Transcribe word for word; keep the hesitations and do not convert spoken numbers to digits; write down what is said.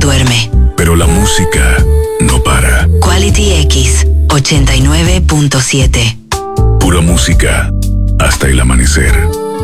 duerme. Pero la música no para. Quality X ochenta y nueve punto siete. Pura música hasta el amanecer.